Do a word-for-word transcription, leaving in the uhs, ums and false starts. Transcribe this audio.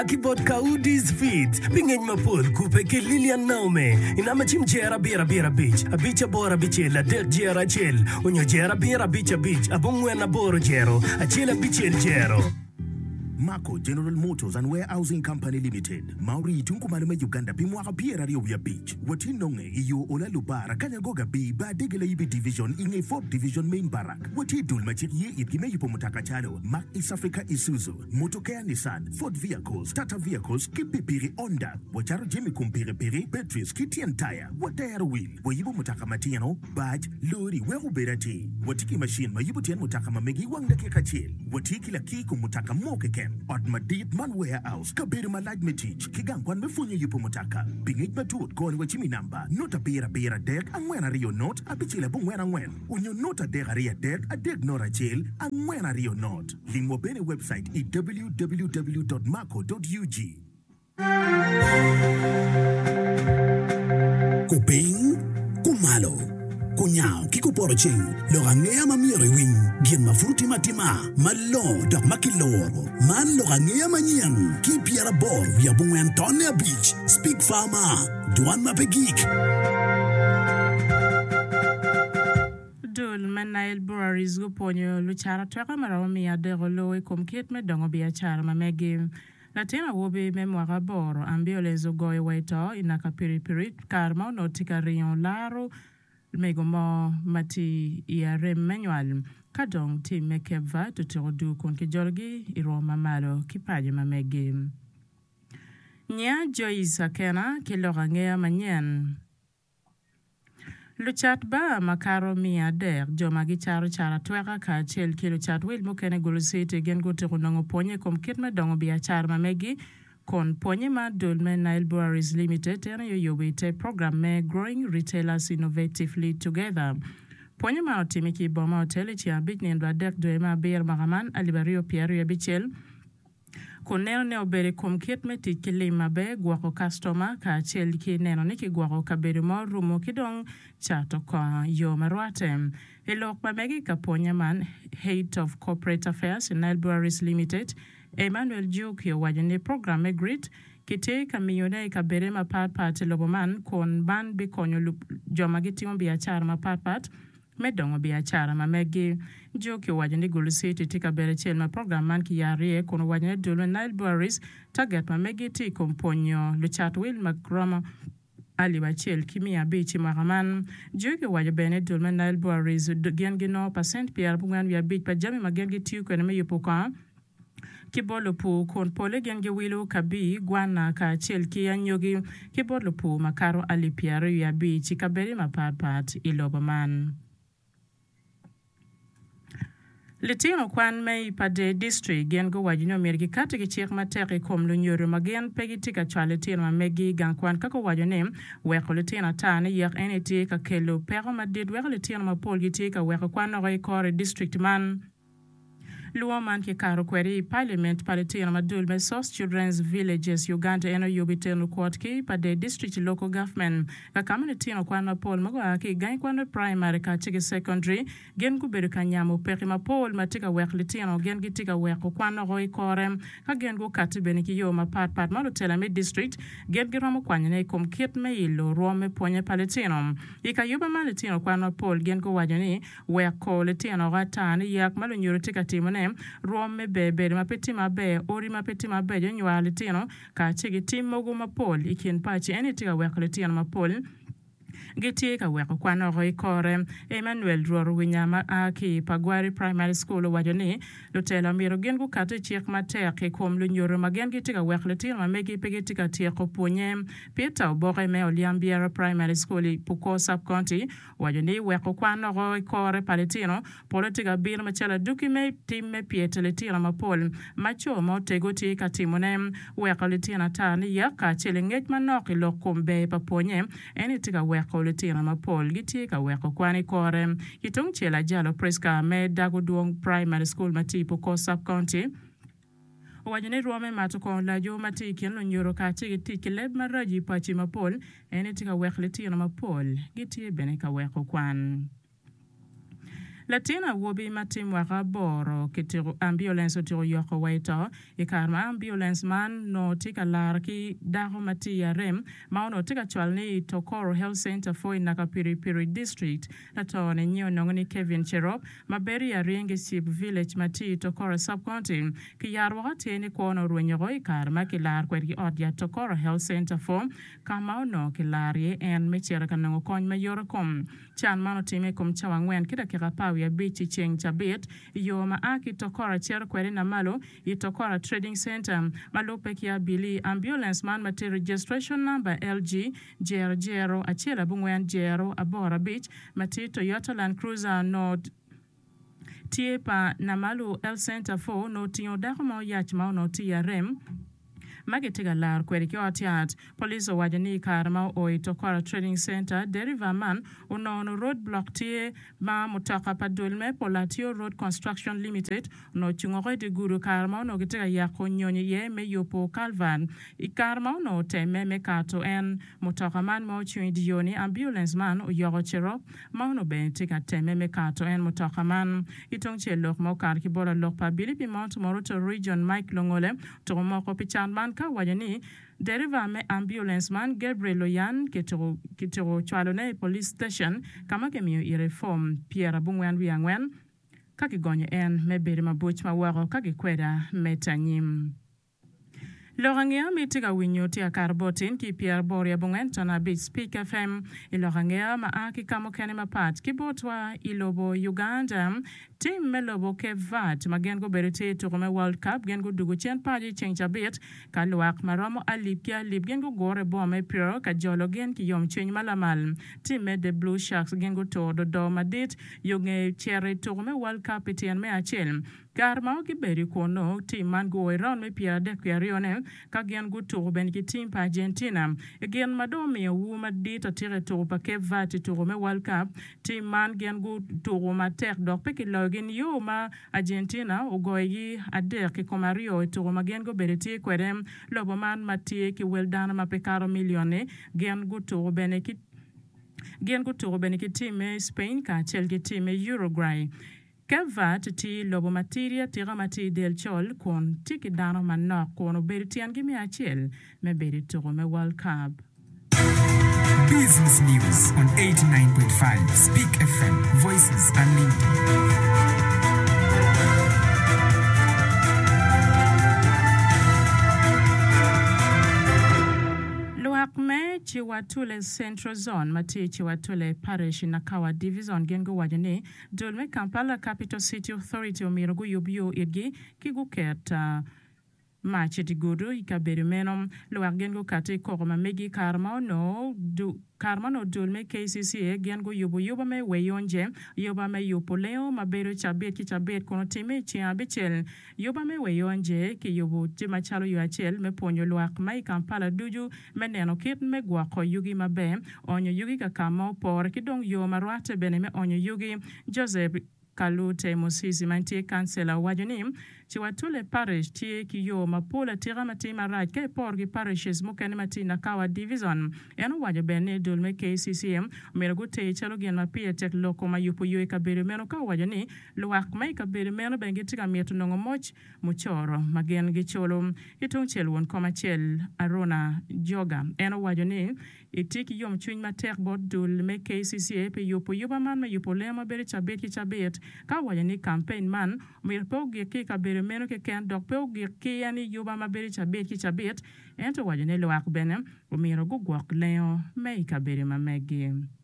Kibot Kaudis Feet, Pingin Mapul, Kupe Lilian Naume, Inamachim Jera Bira Bira Beach, a beach abora bichel, a dead Jera Chill, Unyo Jera Bira Beach a beach, a Bungwena Boro Jero, a Chilla Bichel Jero. Mako General Motors and Warehousing Company Limited. Mauri tunkumalume Uganda bimwaka pia rio ya beach. Watinonge iyo ola lubara kanyagoga bi ba degele ibi division inge fourth division main barak. Wati dul machiri ye ipime yipo mutaka chalo. Mac East Africa Isuzu, Motokea Nissan, Ford Vehicles, Tata Vehicles, Kipipiri Honda. Wacharo Jimmy kumpire piri, Petrus, Kitian Tire, Watayara Wheel. Wayibo mutaka matiano, badge, lori, wehu berati. Watiki machine mayibo tian mutaka mamegi wangda kekachil. Watiki la kiku mutaka moke ken. At Madid Man Warehouse, Kabiri Malaj Metich, Kigangwan Mefunye Yupomutaka, Pingit Matut, Goni Wachimi number, Nota Bera Bera Deck, and when a Rio Note, a Bichila Bungwena Wen. When you nota Dega Ria Deck, a Deck Nora Jail, and when a Rio Note. Limobene website is w w w dot mako dot u g. Kuping, Kumalo. Kunyao kikuporoching lorangea mamiri wing gien mafruti matima malo dak makiloro man lorangea manyan kipiara bor ya bunwe Antonia Beach Speak Farmer Duan Mapegik Dul Menail Breweries guponyo luchara twaka maraomi ya derolo e komkiet me dongo biachara mamegi Latina wobe memoira boro ambiolezo goye waito inaka piripiri karma no tika rion laro Megomo mati ya rem manual kadong ti mekeva tuturudu konke jorgi iroma malo kipaje mamegi Nya Joyce Akena kilorangea manyen Luchat ba makaro mia der joma gi charo chara tweka ka chel kilo chat wil mokene golusete gen gote runongo ponye kom kitme dongo bia char mamegi Kon ponye ma Dolmen Nile Breweries Limited and yo yobite program me Growing Retailers Innovatively Together. Ponye ma otimiki boma hoteli chia bit nendwa dek doema beer magaman alibario pierre ya bichel. Konel ne obere komkit me tikili mabe gwako customer ka chel ki neno niki gwako kaberi mo rumo kidong chato kwa yo marwate. Elok mamegi ka ponye man Head of Corporate Affairs in Nile Breweries Limited Emmanuel Jukio wajane program e grit kite kamiyone kabere mapat pat loboman kon ban bi konyo joma gitingo biachara mapat pat medongo biachara mamegi Jukio wajane golusiti tika bere chel ma program man ki yare kon wajane dolo Nile Breweries target mamegi ti komponyo luchat will magrama Ali Bachel Kimia Beach Maraman, Joke Wajabene Dolmen Nile Breweries, Gengino, Percent Pierre Bungan via Beach, Pajami Magengi Tuke and Mayupoka. Kibolopu kon pole genge wilo kabi guana ka chelki anyogi kibolopu makaro alipiare ya bi chikaberi mapat ilobaman Litino kwan mei pade district gengo wajino mirgi kate ki chik materi kom lunyoro magen pegi tika chale tino megi gang kwan kako wajone weko litino tane yak eneti ka kelo pero madid weko litino mapol gitika weko kwan nore kore district man Luoman ki karo kweri parliament palitino madul me Source Children's Villages Uganda eno yubiteno kwat ki pa de district local government ka kamunitino kwa na pol mago aki gain kwa na primary ka chiki secondary gen kuberu kanyamo peki ma pol matika wek litino gen gitika weko kwa na roi korem ka gen go katibeni ki yo ma pat pat malo telame district gen giromo kwa nyane kom kit me ilo rome ponye palitino ika yuba malitino kwa na pol gen go wajani weko litino ratani yak malo nyoro tika timone Rome bebe mapeti mabe ori mapeti mabe jenwa litino ka chigi timogo mapol ikin pachi eni tiga weko litino mapol Giti ka weko kwano roi kore Emmanuel Roro Winyama aki Pagwari Primary School wajone lutela miro gengu kate chik mater ke kom lunyoro magen giti ka weko litino mamegi pegiti ka tiyako ponye Peter Obore me Oliambiera Primary School Puko Sub-County wajone weko kwano roi kore palitino politika bil machela duki me timme piete litino mapol macho mo tego ti ka timone weko litino tani yaka chile ngej manoki lokumbe pa ponye eni tika weko litino mapol giti ka weko kwani kore kitong chela jalo preska me dagoduong primary school matipo ko sub county wajane rome matoko la jo matiki no nyoro ka tiki tiki leb maraji pachi mapol eni tika weko litino mapol giti bene ka weko kwan Latina wobi matim waka boro kitiro ambulance otiro yoko waito ikarma ambulance man no tika larki daho mati ya rem ma no tika chwalni Tokoro Health Center for Nakapiri Piri District latone nyo nongoni Kevin Cherop maberi ya Rienge Sip Village mati Tokoro Subcounty ki yarwa teni kono ruenyogo ikarma ki lar kwerki odya Tokoro Health Center for kama no ki lari en mechera kanango kony mayora kom chan mano time kum chawangwen kida kirapawi ya bichi cheng chabit yo maaki Tokoro cher kweri na malo i Tokoro Trading Center malo pekia bili ambulance man mati registration number L G zero zero achira bungwen zero abora beach mati Toyota Land Cruiser Nord tiepa na malo L Center for no tinyo dako mo yach mao no tia rem Magitiga lar kweri ki otiat police wajani karma o Tokoro Trading Center deriva man unono road block tie ma mutaka padulme Polatio Road Construction Limited no chungore de guru karma no gitiga yako nyonyi ye me yopo kalvan i karma no teme me kato en mutaka man mo chuni dioni ambulance man o yogo chero ma no ben tika teme me kato en mutaka man itong chelok mo kar ki bora lok pa bilipi mount moroto region Mike Longole to mo ko pichan man ka wajani deriva me ambulance man Gabriel Loyan kitoro kitoro chwalone police station kama kemiyo i reform Pierre Bungwen wiangwen kaki gonye en me beri mabuch ma waro kaki kweda metanyim Lorangea mitiga winyo tia karbotin ki Pierre Boria Bungen tona bit Speak F M ilorangea maaki kamo kene mapat kibotwa ilobo Uganda Team melobo ke vat magengo berete turume World Cup gengo dugu chen paji chencha bit kaluak maromo alip kia lip gengo gore bome piro ka jolo gen ki yom chen malamal Team me the Blue Sharks gengo todo do madit yonge chere turume World Cup itien me achel Garma ki beri kono team man go around me pia de kwarione ka gen go to ben ki team pa Argentina again madomi wu madit atire to pa ke vat turume World Cup team man gen go to ma ter dok pe ki login yo ma Argentina ugoyi ader ki komario to ma gen go bereti kwerem lobo man matie ki weldana ma pe karo milione gen go to ben ki gen go to ben ki team Spain ka chel ki team Uruguay Kevat ti lobo materia tira mati del chol kon tiki dano manok kono beritian gimi achel me berito me World Cup. Business News on eighty-nine point five Speak F M. Voices Unlimited. Me Chiwatule Central Zone Mati Chiwatule Parish in Nakawa Division Gengo Wajane Dulme Kampala Capital City Authority Omirogu Yobio Irgi Kiguket Machi Digudu Ikaberi Menom Loa Gengo Kate Koroma Megi Karma no du Karma no Dulme K C C A Gengo Yobo Yoba me Weyonje Yoba me Yopoleo Mabero Chabet Kichabet Konotime Chia Bichel Yoba me Weyonje Ki Yobo Timachalo Yuachel Me Ponyo Loak Mai Kampala Duju Meneno Kit Me Guako Yugi Mabe Onyo Yugi Kakamo Por Kidong Yo Marwate Beneme Onyo Yugi Joseph Kalute Mosisi Mantie Kansela Wajonim Chiwatule Parish Tie Kiyo Mapola Tiramati Maraj Ke Porgi Parishes Mukanimati Nakawa Division Eno Wajo Bene Dulme K C C M Meragute Chalogian Mapia Tek Loko Mayupo Yue Kabiri Meno Ka Wajoni Luak Mai Kabiri Meno Bengitika Mietu Nongo Moch Muchoro Magen Gicholo Itong Chelwon Komachel Arona Joga Eno Wajoni Itiki Yom Chuin Matek Bot Dulme K C C A Pe Yupo Yuba Man Mayupo Lema Beri Chabet Chabet Ka Wajoni Campaign Man Mirpo Geki Kabiri Meno ke ken dok pe ogirki yani yuba maberi chabet ki chabet ento wajane lo akbene o miro gugwak leo me kabiri mamegi